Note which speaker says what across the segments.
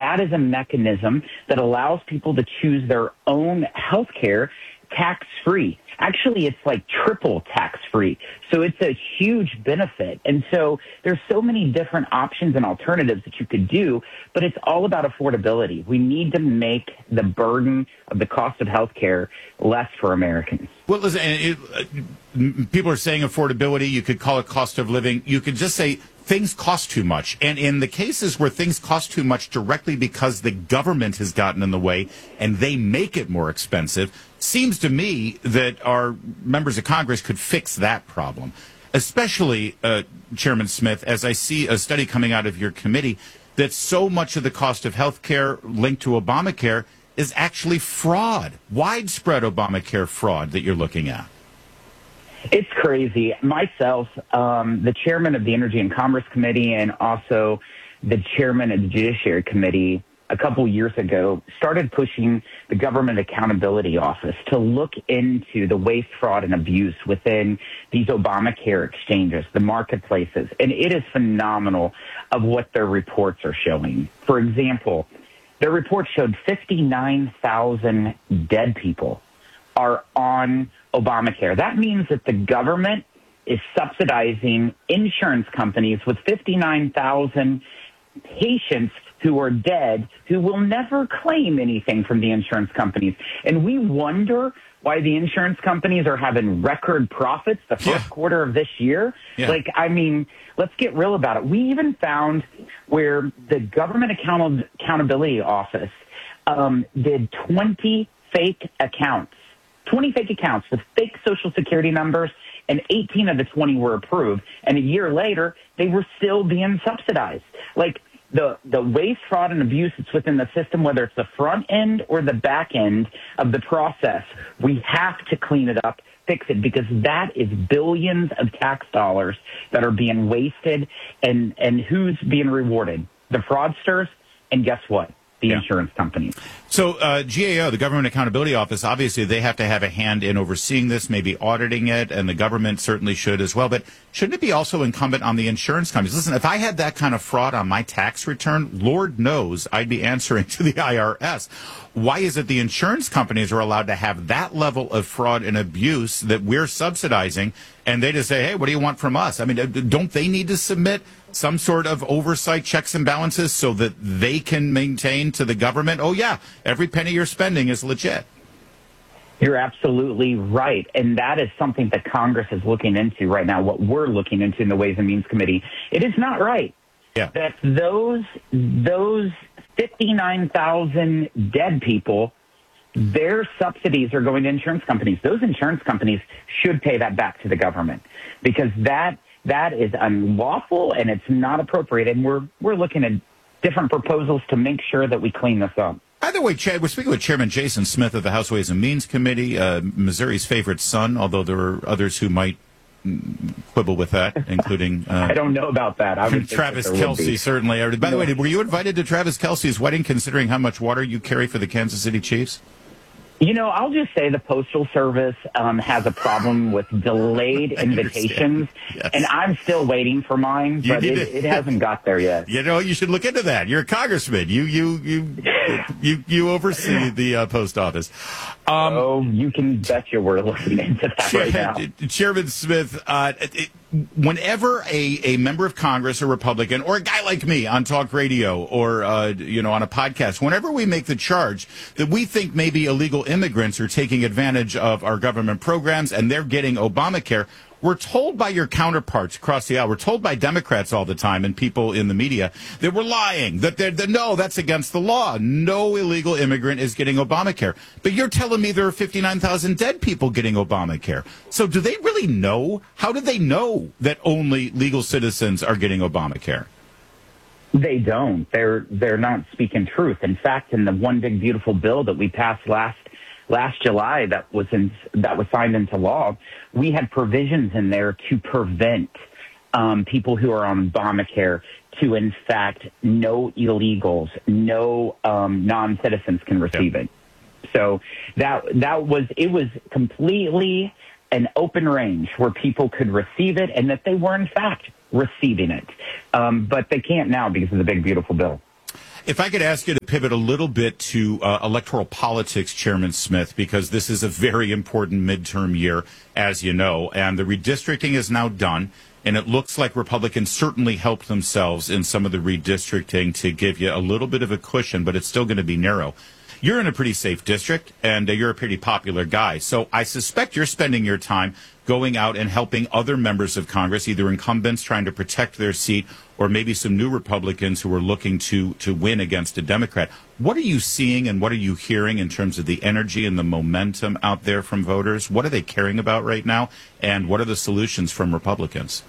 Speaker 1: that is a mechanism that allows people to choose their own health care tax-free. Actually, it's like triple tax-free. So it's a huge benefit. And so there's so many different options and alternatives that you could do, but it's all about affordability. We need to make the burden of the cost of healthcare less for Americans.
Speaker 2: Well, listen, people are saying affordability. You could call it cost of living. You could just say things cost too much. And in the cases where things cost too much directly because the government has gotten in the way and they make it more expensive, seems to me that our members of Congress could fix that problem, especially, Chairman Smith, as I see a study coming out of your committee that so much of the cost of health care linked to Obamacare is actually fraud, widespread Obamacare fraud that you're looking at.
Speaker 1: It's crazy. Myself, the chairman of the Energy and Commerce Committee and also the chairman of the Judiciary Committee a couple years ago started pushing the Government Accountability Office to look into the waste, fraud, and abuse within these Obamacare exchanges, the marketplaces. And it is phenomenal of what their reports are showing. For example, their report showed 59,000 dead people are on Obamacare. That means that the government is subsidizing insurance companies with 59,000 patients who are dead who will never claim anything from the insurance companies. And we wonder why the insurance companies are having record profits the first quarter of this year.
Speaker 2: Yeah.
Speaker 1: Let's get real about it. We even found where the Government Accountability Office did 20 fake accounts with fake Social Security numbers, and 18 of the 20 were approved. And a year later, they were still being subsidized. Like the waste, fraud, and abuse that's within the system, whether it's the front end or the back end of the process, we have to clean it up, fix it, because that is billions of tax dollars that are being wasted. And who's being rewarded? The fraudsters, and guess what? The insurance companies.
Speaker 2: So GAO, the Government Accountability Office, obviously they have to have a hand in overseeing this, maybe auditing it, and the government certainly should as well. But shouldn't it be also incumbent on the insurance companies? Listen, if I had that kind of fraud on my tax return, Lord knows I'd be answering to the IRS. Why is it the insurance companies are allowed to have that level of fraud and abuse that we're subsidizing, and they just say, hey, what do you want from us? I mean, don't they need to submit some sort of oversight, checks and balances, so that they can maintain to the government, oh, yeah, every penny you're spending is legit?
Speaker 1: You're absolutely right. And that is something that Congress is looking into right now, what we're looking into in the Ways and Means Committee. It is not right that those 59,000 dead people, their subsidies are going to insurance companies. Those insurance companies should pay that back to the government, because that is unlawful and it's not appropriate. And we're looking at different proposals to make sure that we clean this up.
Speaker 2: Either way, Chad, we're speaking with Chairman Jason Smith of the House Ways and Means Committee, Missouri's favorite son, although there are others who might quibble with that, including
Speaker 1: I don't know about that.
Speaker 2: Travis Kelce, certainly. By the way, were you invited to Travis Kelce's wedding, considering how much water you carry for the Kansas City Chiefs?
Speaker 1: You know, I'll just say the Postal Service has a problem with delayed invitations, and I'm still waiting for mine, but it hasn't got there yet.
Speaker 2: You know, you should look into that. You're a congressman. You oversee the post office.
Speaker 1: You can bet you we're looking into that right now.
Speaker 2: Chairman Smith, whenever a member of Congress, a Republican, or a guy like me on talk radio or, on a podcast, whenever we make the charge that we think maybe illegal immigrants are taking advantage of our government programs and they're getting Obamacare, we're told by your counterparts across the aisle, we're told by Democrats all the time and people in the media that we're lying, that no, that's against the law. No illegal immigrant is getting Obamacare. But you're telling me there are 59,000 dead people getting Obamacare. So do they really know? How do they know that only legal citizens are getting Obamacare?
Speaker 1: They don't. They're not speaking truth. In fact, in the One Big Beautiful Bill that we passed last July that was signed into law, we had provisions in there to prevent people who are on Obamacare to, in fact, no illegals, no non-citizens can receive it. So it was completely an open range where people could receive it and that they were, in fact, receiving it. But they can't now because of the Big Beautiful Bill.
Speaker 2: If I could ask you to pivot a little bit to electoral politics, Chairman Smith, because this is a very important midterm year, as you know, and the redistricting is now done, and it looks like Republicans certainly helped themselves in some of the redistricting to give you a little bit of a cushion, but it's still going to be narrow. You're in a pretty safe district, and you're a pretty popular guy. So I suspect you're spending your time going out and helping other members of Congress, either incumbents trying to protect their seat or maybe some new Republicans who are looking to win against a Democrat. What are you seeing and what are you hearing in terms of the energy and the momentum out there from voters? What are they caring about right now? And what are the solutions from Republicans?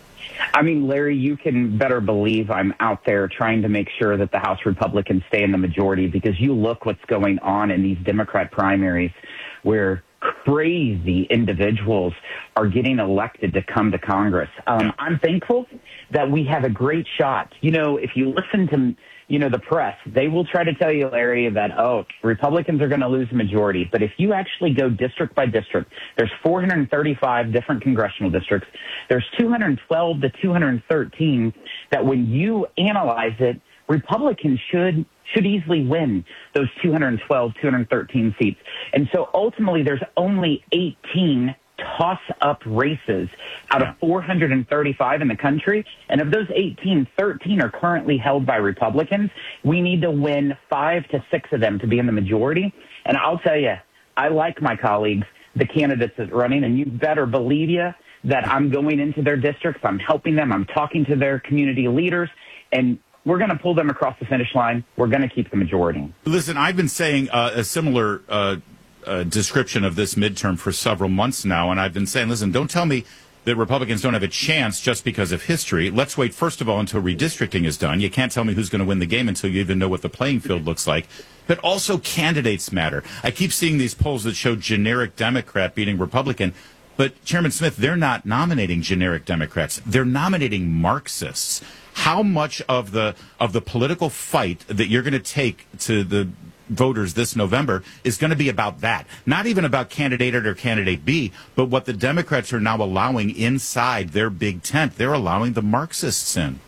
Speaker 1: I mean, Larry, you can better believe I'm out there trying to make sure that the House Republicans stay in the majority, because you look what's going on in these Democrat primaries where crazy individuals are getting elected to come to Congress. I'm thankful that we have a great shot. You know, if you listen to the press, they will try to tell you, Larry, that, Republicans are going to lose a majority. But if you actually go district by district, there's 435 different congressional districts. There's 212 to 213 that when you analyze it, Republicans should easily win those 212, 213 seats. And so ultimately there's only 18 toss-up races out of 435 in the country. And of those 18, 13 are currently held by Republicans. We need to win 5 to 6 of them to be in the majority. And I'll tell you, I like my colleagues, the candidates that are running, and you better believe that I'm going into their districts. I'm helping them. I'm talking to their community leaders, and we're going to pull them across the finish line. We're going to keep the majority.
Speaker 2: Listen, I've been saying a similar description of this midterm for several months now, and I've been saying, listen, don't tell me that Republicans don't have a chance just because of history. Let's wait, first of all, until redistricting is done. You can't tell me who's going to win the game until you even know what the playing field looks like. But also candidates matter. I keep seeing these polls that show generic Democrat beating Republican, but Chairman Smith, they're not nominating generic Democrats. They're nominating Marxists. How much of the political fight that you're going to take to the voters this November is going to be about that? Not even about candidate A or candidate B, but what the Democrats are now allowing inside their big tent. They're allowing the Marxists in.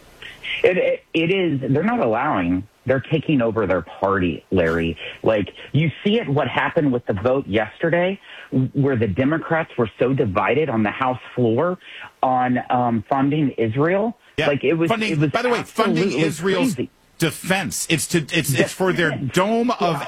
Speaker 1: It is. They're not allowing. They're taking over their party, Larry. Like, you see it, what happened with the vote yesterday, where the Democrats were so divided on the House floor on funding Israel.
Speaker 2: Yeah.
Speaker 1: Like, it was.
Speaker 2: Funding,
Speaker 1: it was
Speaker 2: by the way, funding Israel's
Speaker 1: crazy
Speaker 2: defense. It's for their dome of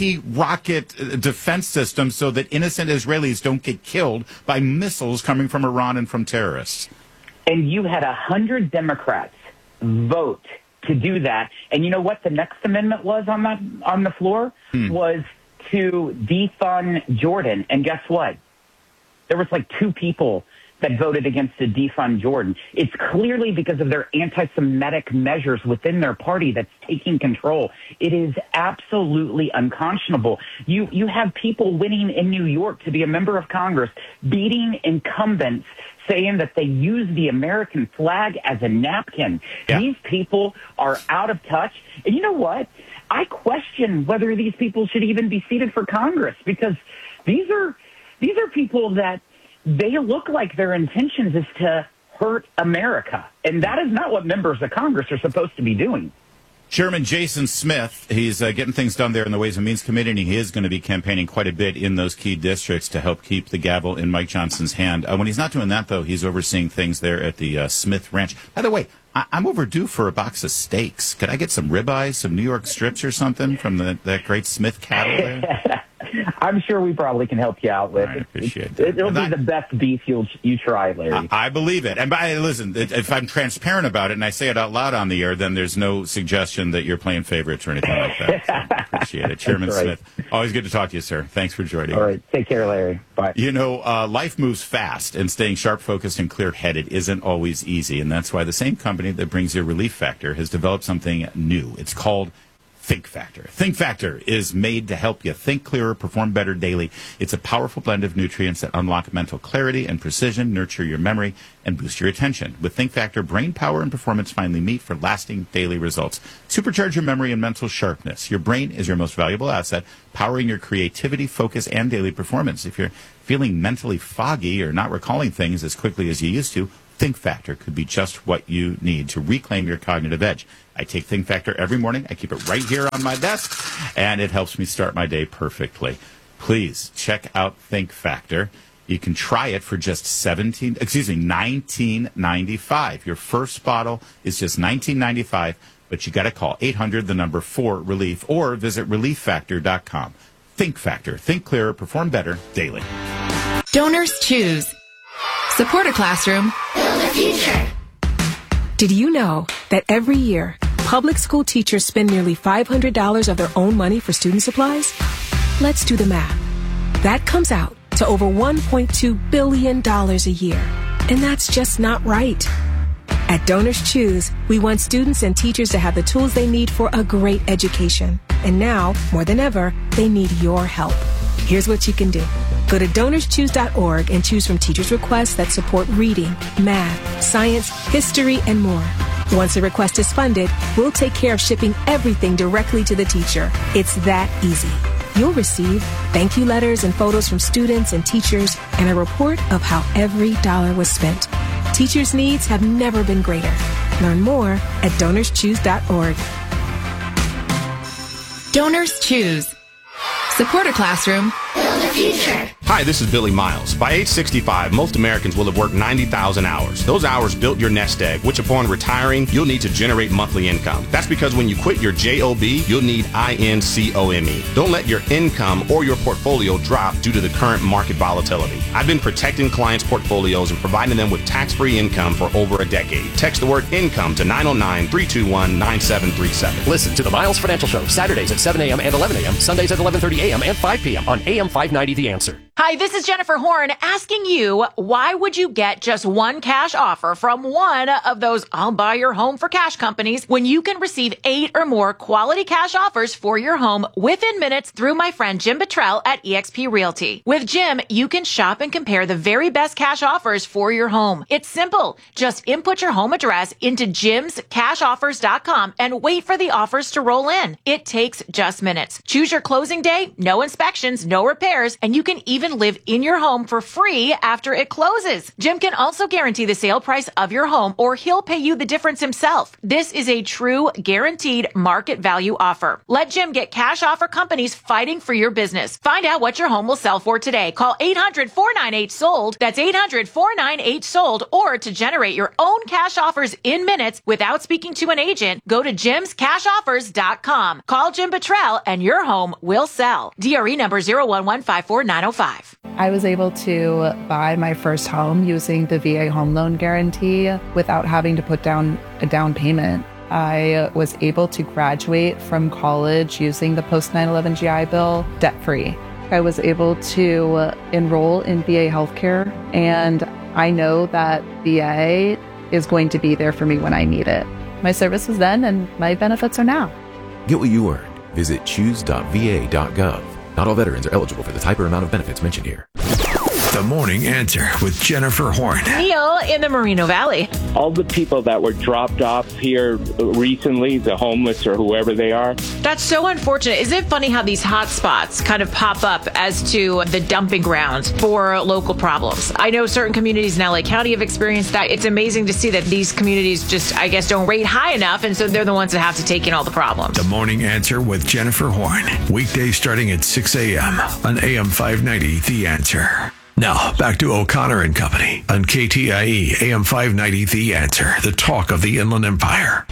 Speaker 2: anti-rocket defense systems so that innocent Israelis don't get killed by missiles coming from Iran and from terrorists.
Speaker 1: And you had 100 Democrats vote to do that. And you know what the next amendment was on the floor? Was to defund Jordan. And guess what? There was like 2 people that voted against to defund Jordan. It's clearly because of their anti-Semitic measures within their party that's taking control. It is absolutely unconscionable. You have people winning in New York to be a member of Congress, beating incumbents, saying that they use the American flag as a napkin. Yeah. These people are out of touch. And you know what? I question whether these people should even be seated for Congress, because these are people that they look like their intentions is to hurt America. And that is not what members of Congress are supposed to be doing.
Speaker 2: Chairman Jason Smith, he's getting things done there in the Ways and Means Committee, and he is going to be campaigning quite a bit in those key districts to help keep the gavel in Mike Johnson's hand. When he's not doing that, though, he's overseeing things there at the Smith Ranch. By the way, I'm overdue for a box of steaks. Could I get some ribeyes, some New York strips or something from that great Smith cattle there?
Speaker 1: I'm sure we probably can help you out with.
Speaker 2: I appreciate that.
Speaker 1: It'll be the best beef you try, Larry.
Speaker 2: I believe it. And listen, if I'm transparent about it and I say it out loud on the air, then there's no suggestion that you're playing favorites or anything like that. So I appreciate it. Chairman
Speaker 1: right.
Speaker 2: Smith, always good to talk to you, sir. Thanks for joining.
Speaker 1: All right. Take care, Larry. Bye.
Speaker 2: You know, life moves fast, and staying sharp, focused, and clear-headed isn't always easy. And that's why the same company that brings you Relief Factor has developed something new. It's called Think Factor. Think Factor is made to help you think clearer, perform better daily. It's a powerful blend of nutrients that unlock mental clarity and precision, nurture your memory, and boost your attention. With Think Factor, brain power and performance finally meet for lasting daily results. Supercharge your memory and mental sharpness. Your brain is your most valuable asset, powering your creativity, focus, and daily performance. If you're feeling mentally foggy or not recalling things as quickly as you used to, Think Factor could be just what you need to reclaim your cognitive edge. I take Think Factor every morning. I keep it right here on my desk, and it helps me start my day perfectly. Please check out Think Factor. You can try it for just $19.95. Your first bottle is just $19.95, but you got to call 800-4RELIEF or visit relieffactor.com. Think Factor. Think clearer, perform better daily.
Speaker 3: Donors choose. Support a classroom. Build a future.
Speaker 4: Did you know that every year, public school teachers spend nearly $500 of their own money for student supplies? Let's do the math. That comes out to over $1.2 billion a year. And that's just not right. At Donors Choose, we want students and teachers to have the tools they need for a great education. And now, more than ever, they need your help. Here's what you can do. Go to DonorsChoose.org and choose from teachers' requests that support reading, math, science, history, and more. Once a request is funded, we'll take care of shipping everything directly to the teacher. It's that easy. You'll receive thank you letters and photos from students and teachers and a report of how every dollar was spent. Teachers' needs have never been greater. Learn more at DonorsChoose.org.
Speaker 3: Donors choose. Support a classroom. Build a future.
Speaker 5: Hi, this is Billy Miles. By age 65, most Americans will have worked 90,000 hours. Those hours built your nest egg, which upon retiring, you'll need to generate monthly income. That's because when you quit your JOB, you'll need INCOME. Don't let your income or your portfolio drop due to the current market volatility. I've been protecting clients' portfolios and providing them with tax-free income for over a decade. Text the word income to 909-321-9737.
Speaker 6: Listen to the Miles Financial Show, Saturdays at 7 a.m. and 11 a.m., Sundays at 11:30 a.m. and 5 p.m. on AM 590 The Answer.
Speaker 7: Hi, this is Jennifer Horn asking you, why would you get just one cash offer from one of those I'll buy your home for cash companies when you can receive 8 or more quality cash offers for your home within minutes through my friend Jim Buttrell at eXp Realty. With Jim, you can shop and compare the very best cash offers for your home. It's simple. Just input your home address into jimscashoffers.com and wait for the offers to roll in. It takes just minutes. Choose your closing day, no inspections, no repairs, and you can even live in your home for free after it closes. Jim can also guarantee the sale price of your home, or he'll pay you the difference himself. This is a true guaranteed market value offer. Let Jim get cash offer companies fighting for your business. Find out what your home will sell for today. Call 800-498-SOLD. That's 800-498-SOLD. Or to generate your own cash offers in minutes without speaking to an agent, go to jimscashoffers.com. Call Jim Buttrell and your home will sell. DRE number 0115490.
Speaker 8: I was able to buy my first home using the VA home loan guarantee without having to put down a down payment. I was able to graduate from college using the post 9/11 GI Bill debt-free. I was able to enroll in VA healthcare, and I know that VA is going to be there for me when I need it. My service was then, and my benefits are now.
Speaker 9: Get what you earned. Visit choose.va.gov. Not all veterans are eligible for the type or amount of benefits mentioned here.
Speaker 10: The Morning Answer with Jennifer Horn.
Speaker 7: Neil in the Moreno Valley.
Speaker 11: All the people that were dropped off here recently, the homeless or whoever they are.
Speaker 7: That's so unfortunate. Isn't it funny how these hot spots kind of pop up as to the dumping grounds for local problems? I know certain communities in LA County have experienced that. It's amazing to see that these communities just, I guess, don't rate high enough, and so they're the ones that have to take in all the problems.
Speaker 10: The Morning Answer with Jennifer Horn. Weekdays starting at 6 a.m. on AM 590 The Answer. Now, back to O'Connor and Company on KTIE AM 590 The Answer, the talk of the Inland Empire.